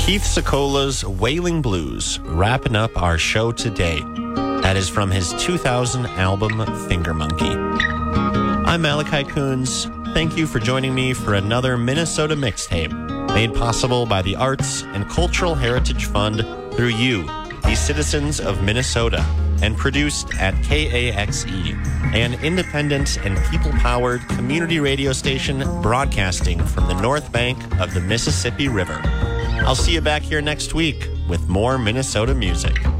Keith Secola's Wailing Blues, wrapping up our show today. That is from his 2000 album, Finger Monkey. I'm Malachi Coons. Thank you for joining me for another Minnesota mixtape, made possible by the Arts and Cultural Heritage Fund through you, the citizens of Minnesota, and produced at KAXE, an independent and people-powered community radio station broadcasting from the north bank of the Mississippi River. I'll see you back here next week with more Minnesota music.